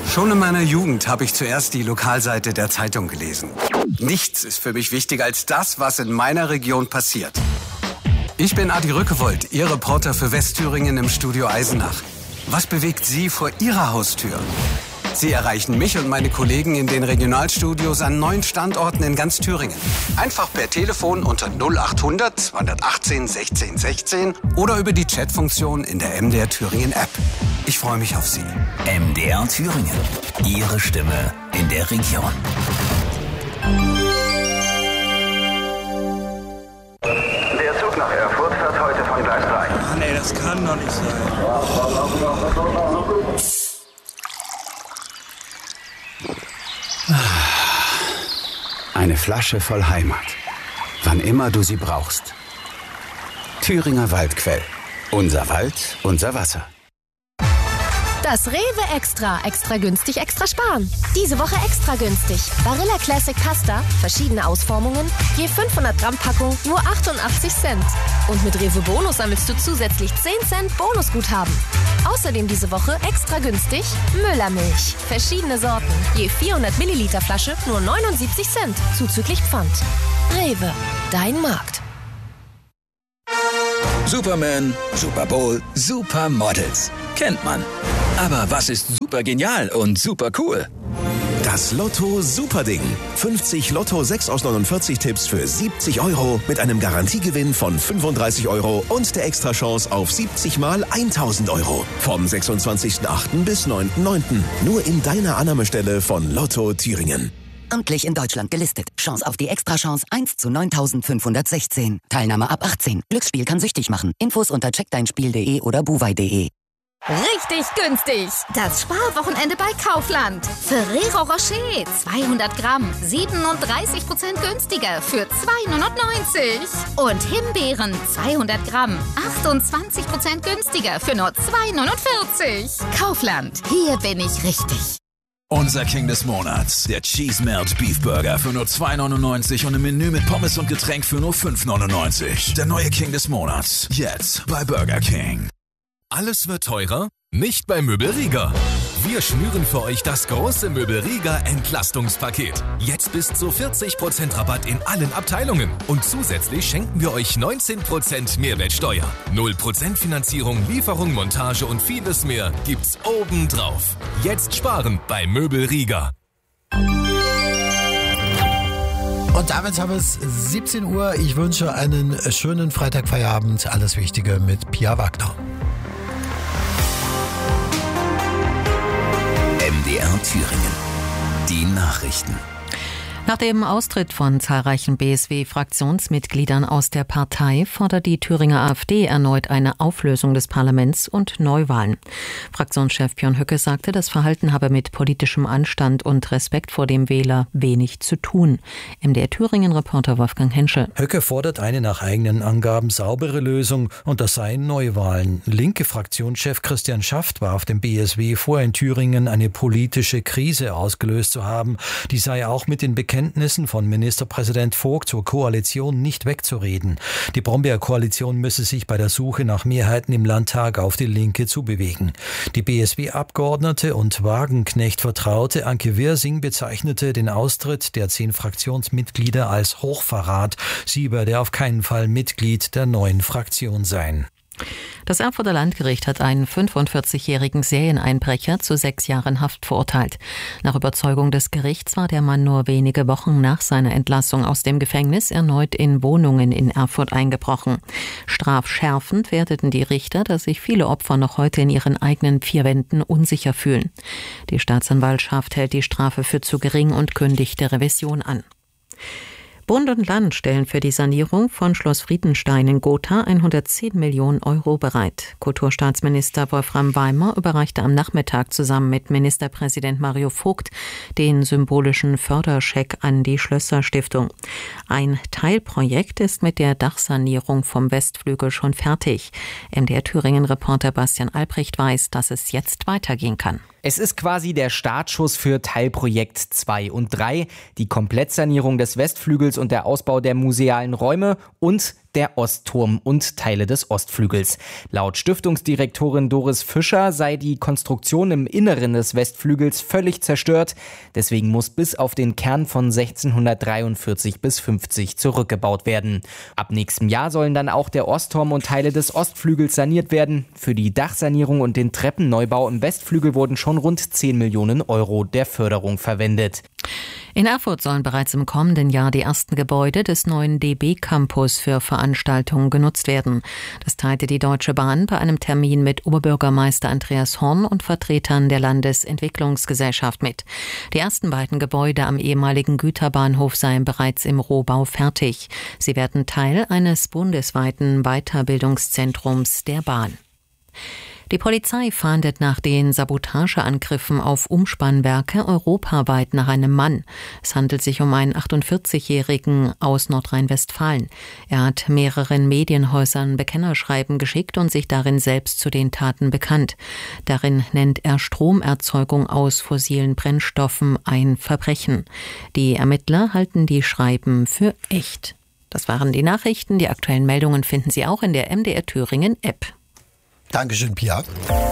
Schon in meiner Jugend habe ich zuerst die Lokalseite der Zeitung gelesen. Nichts ist für mich wichtiger als das, was in meiner Region passiert. Ich bin Adi Rückewold, Ihr Reporter für Westthüringen im Studio Eisenach. Was bewegt Sie vor Ihrer Haustür? Sie erreichen mich und meine Kollegen in den Regionalstudios an 9 Standorten in ganz Thüringen. Einfach per Telefon unter 0800 218 16 16 oder über die Chatfunktion in der MDR Thüringen App. Ich freue mich auf Sie. MDR Thüringen. Ihre Stimme in der Region. Der Zug nach Erfurt fährt heute von Gleis 3. Ah, nee, das kann doch nicht sein. Eine Flasche voll Heimat. Wann immer du sie brauchst. Thüringer Waldquell. Unser Wald, unser Wasser. Das Rewe Extra. Extra günstig, extra sparen. Diese Woche extra günstig. Barilla Classic Pasta, verschiedene Ausformungen, je 500 Gramm Packung, nur 88 Cent. Und mit Rewe Bonus sammelst du zusätzlich 10 Cent Bonusguthaben. Außerdem diese Woche extra günstig Müllermilch. Verschiedene Sorten, je 400 Milliliter Flasche, nur 79 Cent, zuzüglich Pfand. Rewe, dein Markt. Superman, Super Bowl, Supermodels. Kennt man. Aber was ist super genial und super cool? Das Lotto Superding. 50 Lotto 6 aus 49 Tipps für 70 € mit einem Garantiegewinn von 35 € und der Extrachance auf 70 mal 1000 €. Vom 26.08. bis 9.09. Nur in deiner Annahmestelle von Lotto Thüringen. Amtlich in Deutschland gelistet. Chance auf die Extrachance 1 zu 9516. Teilnahme ab 18. Glücksspiel kann süchtig machen. Infos unter checkdeinspiel.de oder buwei.de. Richtig günstig! Das Sparwochenende bei Kaufland. Ferrero Rocher 200 Gramm 37% günstiger für 2,99. Und Himbeeren 200 Gramm 28% günstiger für nur 2,49. Kaufland, hier bin ich richtig. Unser King des Monats, der Cheese Melt Beef Burger für nur 2,99 und im Menü mit Pommes und Getränk für nur 5,99. Der neue King des Monats, jetzt bei Burger King. Alles wird teurer? Nicht bei Möbel Rieger. Wir schnüren für euch das große Möbel Rieger Entlastungspaket. Jetzt bis zu 40% Rabatt in allen Abteilungen. Und zusätzlich schenken wir euch 19% Mehrwertsteuer. 0% Finanzierung, Lieferung, Montage und vieles mehr gibt's obendrauf. Jetzt sparen bei Möbel Rieger. Und damit haben wir es 17 Uhr. Ich wünsche einen schönen Freitagfeierabend. Alles Wichtige mit Pia Wagner. MDR Thüringen. Die Nachrichten. Nach dem Austritt von zahlreichen BSW-Fraktionsmitgliedern aus der Partei fordert die Thüringer AfD erneut eine Auflösung des Parlaments und Neuwahlen. Fraktionschef Björn Höcke sagte, das Verhalten habe mit politischem Anstand und Respekt vor dem Wähler wenig zu tun. MDR Thüringen-Reporter Wolfgang Henschel. Höcke fordert eine nach eigenen Angaben saubere Lösung und das seien Neuwahlen. Linke Fraktionschef Christian Schaft warf dem BSW vor, in Thüringen eine politische Krise ausgelöst zu haben. Die sei auch mit den Bekenntnissen von Ministerpräsident Vogt zur Koalition nicht wegzureden. Die Brombeer-Koalition müsse sich bei der Suche nach Mehrheiten im Landtag auf die Linke zubewegen. Die BSW-Abgeordnete und Wagenknecht-Vertraute Anke Wirsing bezeichnete den Austritt der 10 Fraktionsmitglieder als Hochverrat. Sie werde auf keinen Fall Mitglied der neuen Fraktion sein. Das Erfurter Landgericht hat einen 45-jährigen Serieneinbrecher zu 6 Jahren Haft verurteilt. Nach Überzeugung des Gerichts war der Mann nur wenige Wochen nach seiner Entlassung aus dem Gefängnis erneut in Wohnungen in Erfurt eingebrochen. Strafschärfend werteten die Richter, dass sich viele Opfer noch heute in ihren eigenen 4 Wänden unsicher fühlen. Die Staatsanwaltschaft hält die Strafe für zu gering und kündigte Revision an. Bund und Land stellen für die Sanierung von Schloss Friedenstein in Gotha 110 Millionen € bereit. Kulturstaatsminister Wolfram Weimer überreichte am Nachmittag zusammen mit Ministerpräsident Mario Vogt den symbolischen Förderscheck an die Schlösser-Stiftung. Ein Teilprojekt ist mit der Dachsanierung vom Westflügel schon fertig. MDR Thüringen-Reporter Bastian Albrecht weiß, dass es jetzt weitergehen kann. Es ist quasi der Startschuss für Teilprojekt 2 und 3, die Komplettsanierung des Westflügels und der Ausbau der musealen Räume und der Ostturm und Teile des Ostflügels. Laut Stiftungsdirektorin Doris Fischer sei die Konstruktion im Inneren des Westflügels völlig zerstört. Deswegen muss bis auf den Kern von 1643 bis 50 zurückgebaut werden. Ab nächstem Jahr sollen dann auch der Ostturm und Teile des Ostflügels saniert werden. Für die Dachsanierung und den Treppenneubau im Westflügel wurden schon rund 10 Millionen Euro der Förderung verwendet. In Erfurt sollen bereits im kommenden Jahr die ersten Gebäude des neuen DB-Campus für Veranstaltungen genutzt werden. Das teilte die Deutsche Bahn bei einem Termin mit Oberbürgermeister Andreas Horn und Vertretern der Landesentwicklungsgesellschaft mit. Die ersten beiden Gebäude am ehemaligen Güterbahnhof seien bereits im Rohbau fertig. Sie werden Teil eines bundesweiten Weiterbildungszentrums der Bahn. Die Polizei fahndet nach den Sabotageangriffen auf Umspannwerke europaweit nach einem Mann. Es handelt sich um einen 48-Jährigen aus Nordrhein-Westfalen. Er hat mehreren Medienhäusern Bekennerschreiben geschickt und sich darin selbst zu den Taten bekannt. Darin nennt er Stromerzeugung aus fossilen Brennstoffen ein Verbrechen. Die Ermittler halten die Schreiben für echt. Das waren die Nachrichten. Die aktuellen Meldungen finden Sie auch in der MDR Thüringen App. Dankeschön, Pia.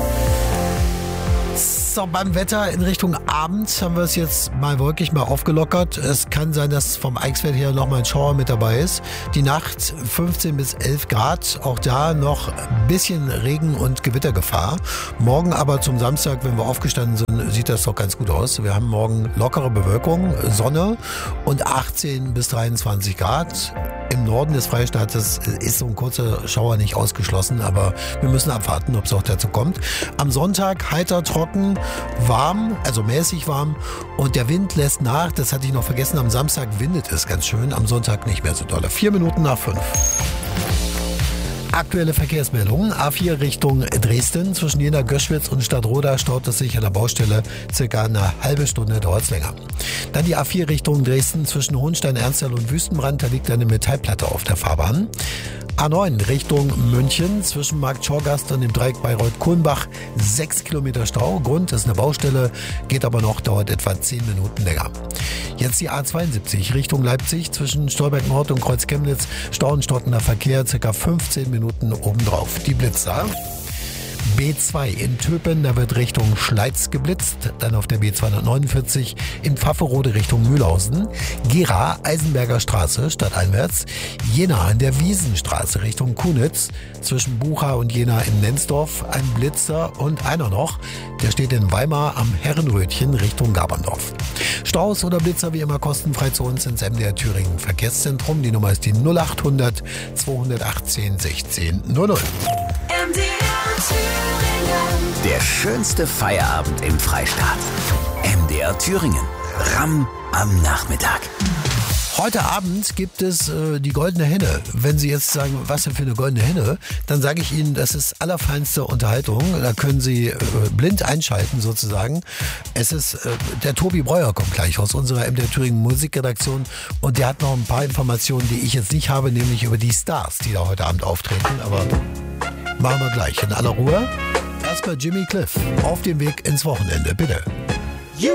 So, beim Wetter in Richtung Abend haben wir es jetzt mal wirklich mal aufgelockert. Es kann sein, dass vom Eichsfeld her noch mal ein Schauer mit dabei ist. Die Nacht 15 bis 11 Grad. Auch da noch ein bisschen Regen- und Gewittergefahr. Morgen aber zum Samstag, wenn wir aufgestanden sind, sieht das doch ganz gut aus. Wir haben morgen lockere Bewölkung, Sonne und 18 bis 23 Grad. Im Norden des Freistaates ist so ein kurzer Schauer nicht ausgeschlossen, aber wir müssen abwarten, ob es auch dazu kommt. Am Sonntag heiter, trocken, warm, also mäßig warm und der Wind lässt nach. Das hatte ich noch vergessen, am Samstag windet es ganz schön, am Sonntag nicht mehr so doll. 4 Minuten nach 5. Aktuelle Verkehrsmeldungen. A4 Richtung Dresden. Zwischen Jena, Göschwitz und Stadtroda staut es sich an der Baustelle. Circa eine halbe Stunde dauert es länger. Dann die A4 Richtung Dresden. Zwischen Hohenstein, Ernsthal und Wüstenbrand. Da liegt eine Metallplatte auf der Fahrbahn. A9 Richtung München. Zwischen Markt Schorgast und dem Dreieck Bayreuth-Kulmbach. 6 Kilometer Stau. Grund ist eine Baustelle. Geht aber noch, dauert etwa 10 Minuten länger. Jetzt die A72 Richtung Leipzig. Zwischen Stolberg Nord und Kreuz Chemnitz. Stau und stockender Verkehr. Circa 15 Minuten obendrauf. Die Blitzer. B2 in Töpen, da wird Richtung Schleiz geblitzt. Dann auf der B249 in Pfafferode Richtung Mühlhausen. Gera, Eisenberger Straße, stadteinwärts. Jena an der Wiesenstraße Richtung Kunitz. Zwischen Bucha und Jena in Nenzdorf ein Blitzer und einer noch. Der steht in Weimar am Herrenrötchen Richtung Gaberndorf. Staus oder Blitzer wie immer kostenfrei zu uns ins MDR Thüringen Verkehrszentrum. Die Nummer ist die 0800 218 16 00. Der schönste Feierabend im Freistaat. MDR Thüringen. Ramm am Nachmittag. Heute Abend gibt es die Goldene Henne. Wenn Sie jetzt sagen, was denn für eine Goldene Henne, dann sage ich Ihnen, das ist allerfeinste Unterhaltung. Da können Sie blind einschalten sozusagen. Es ist, der Tobi Breuer kommt gleich aus unserer MDR Thüringen Musikredaktion und der hat noch ein paar Informationen, die ich jetzt nicht habe, nämlich über die Stars, die da heute Abend auftreten. Aber machen wir gleich in aller Ruhe. Erstmal Jimmy Cliff auf dem Weg ins Wochenende, bitte.